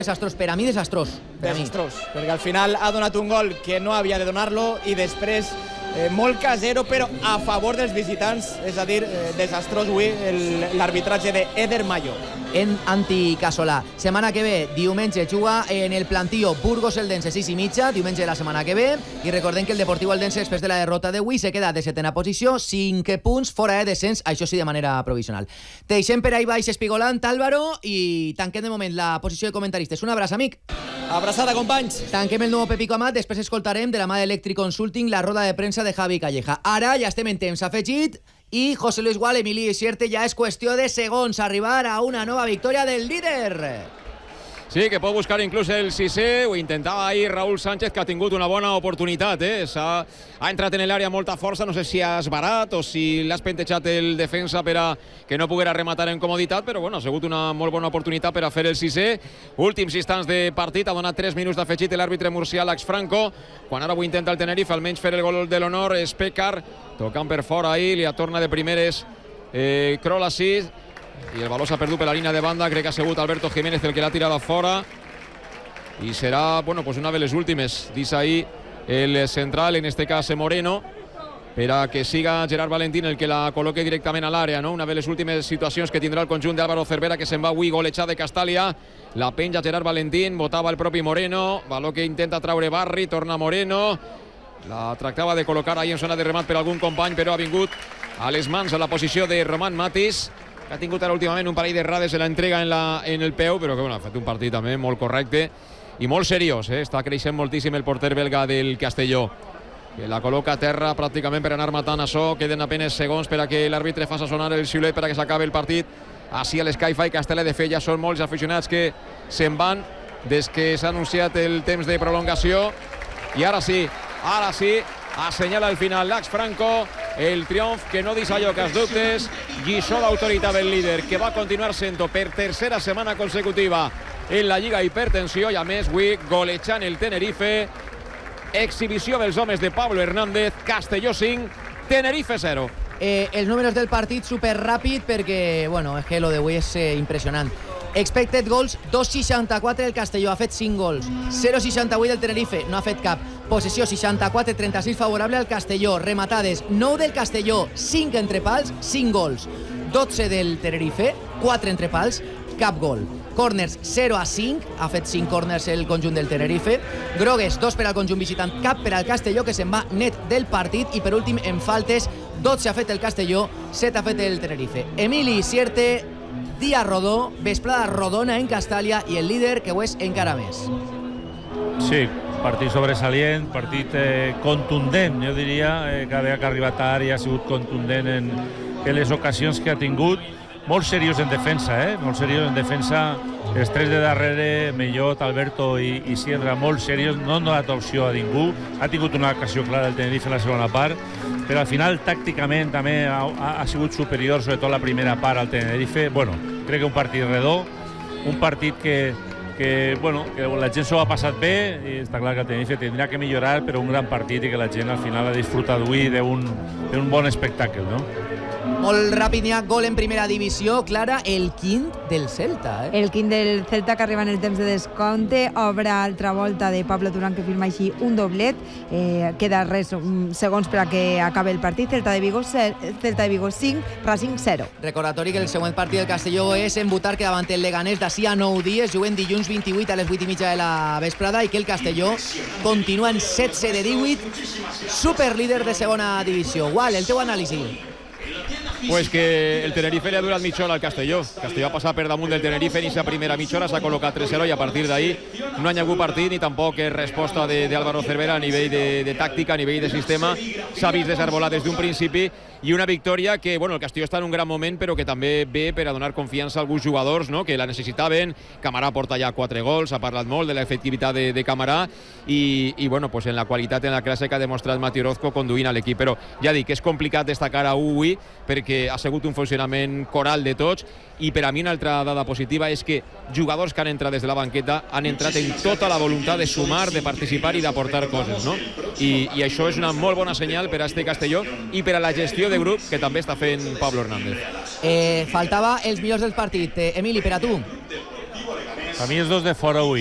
Desastrós, per a mi desastrós. Desastrós, perquè al final ha donat un gol que no havia de donar-lo i després molt casero, però a favor dels visitants, és a dir, desastrós avui l'arbitratge d'Eder Mayo. En anticasolà. Setmana que ve, diumenge, juga en el plantillo Burgos-Eldense 6:30, diumenge de la setmana que ve, i recordem que el Deportiu Eldense, després de la derrota d'avui, se queda de setena posició, 5 punts fora de descens, això sí de manera provisional. Te deixem per ahí baix espigolant, Álvaro, i tanquem de moment la posició de comentaristes. Un abraç, amic. Abraçada, companys. Tanquem el nou Pepico Amat, després escoltarem de la mà d'Electric Consulting la roda de premsa de Javi Calleja. Ara ja estem en temps afegit i José Luis Gual, Emili Sierte, ja és qüestió de segons arribar a una nova victòria del líder. Sí, que pot buscar inclús el sisè, ho intentava ahir Raúl Sánchez, que ha tingut una bona oportunitat, ha entrat en l'àrea amb molta força, no sé si ha esbarat o si l'ha espentejat el defensa per a que no poguera rematar en comoditat, però bueno, ha sigut una molt bona oportunitat per a fer el sisè. Últims instants de partit, ha donat 3 minuts d'afegit l'àrbitre murcià, Alex Franco, quan ara ho intenta el Tenerife, almenys fer el gol de l'honor, és Pécar, tocant per fora ahir, li torna de primeres Krolassi, i el baló s'ha perdut per la línia de banda, crec que ha sigut Alberto Jiménez el que l'ha tirat a fora i serà, bueno, pues una de les últimes, dice ahí el central, en este cas Moreno, per a que siga Gerard Valentín el que la col·loque directament a l'àrea, no? Una de les últimes situacions que tindrà el conjunt d'Álvaro Cervera, que se'n va avui golejat de Castàlia, la penja Gerard Valentín, votava el propi Moreno, baló que intenta traure Barri, torna Moreno, la tractava de col·locar ahí en zona de remat per algun company, però ha vingut a les mans a la posició de Roman Matis, que ha tingut ara últimament un parell d'errades en l'entrega en el peu, però que bueno, ha fet un partit també molt correcte i molt seriós, està creixent moltíssim el porter belga del Castelló, que la col·loca a terra pràcticament per anar matant això. Queden apenes segons per a que l'àrbitre faci sonar el xiulet per a que s'acabi el partit. Així a l'Sky-Fi Castella de fet ja són molts aficionats que se'n van des que s'ha anunciat el temps de prolongació, i ara sí, assenyala al final Lax Franco, el triomf que no deixa lloc als dubtes, lliçó d'autoritat del líder, que va continuar sent per tercera setmana consecutiva en la Lliga Hipertensió, i a més avui golejant el Tenerife. Exhibició dels homes de Pablo Hernández, Castelló 5, Tenerife 0. Els números del partit superràpid perquè, bueno, és que lo d'avui és impressionant. Expected goals, 2,64 el Castelló, ha fet 5 gols. 0,68 del Tenerife, no ha fet cap. Possessió 64-36 favorable al Castelló. Rematades 9 del Castelló, 5 entre pals, 5 gols. 12 del Tenerife, 4 entre pals, cap gol. Corners 0-5, ha fet 5 corners el conjunt del Tenerife. Grogues 2 per al conjunt visitant, cap per al Castelló, que se'n va net del partit. I per últim, en faltes, 12 ha fet el Castelló, 7 ha fet el Tenerife. Emili Sierte, dia rodó, vesprada rodona en Castàlia, i el líder que ho és encara més. Sí, partit sobresalient, partit contundent, jo diria, cada vegada que ha arribat tard i ha sigut contundent en les ocasions que ha tingut. Molt seriós en defensa, molt seriós en defensa. Els 3 de darrere, Mellot, Alberto i Sierra, molt seriós, no han donat opció a ningú. Ha tingut una ocasió clara el Tenerife en la segona part, però al final tàcticament també ha sigut superior, sobretot la primera part al Tenerife. Bueno, crec que un partit redó, un partit que la gent s'ho ha passat bé, i està clar que el Tenerife tindrà que millorar, però un gran partit i que la gent al final ha disfrutat avui d'un bon espectacle, no? Molt ràpid, n'hi ha gol en primera divisió. Clara, el quint del Celta. El quint del Celta, que arriba en el temps de descompte, obre altra volta de Pablo Durán, que firma així un doblet. Queda res segons per a que acabi el partit. Celta de Vigo 5, Racing 0. Recordatori que el següent partit del Castelló és en Butarque davant el Leganés d'ací a 9 dies. Juguen dilluns 28 a les 8:30 de la vesprada, i que el Castelló continua en 16 de 18, superlíder de segona divisió. Gual, el teu anàlisi. Pues que el Tenerife li ha durat mitja hora al Castelló. Castelló ha passat per damunt del Tenerife en aquesta primera mitja hora, s'ha col·locat 3-0 i a partir d'ahí no ha hagut partit ni tampoc resposta d'Álvaro Cervera a nivell de tàctica, a nivell de sistema. S'ha vist desarbolat des d'un principi, i una victòria que, bueno, el Castelló està en un gran moment, però que també ve per a donar confiança a alguns jugadors, no?, que la necessitaven. Camarà porta ja 4 gols, ha parlat molt de l'efectivitat de Camarà i bueno, pues en la qualitat en la classe que ha demostrat Mati Orozco conduint a l'equip. Però ja dic, és complicat destacar a avui perquè ha sigut un funcionament coral de tots, i per a mi una altra dada positiva és que jugadors que han entrat des de la banqueta han entrat en tota la voluntat de sumar, de participar i d'aportar coses, no? I això és una molt bona senyal per a este Castelló i per a la gestió de grup que també està fent Pablo Hernández. Faltava els millors del partit. Emili, per a tu. Per mi els dos de fora avui.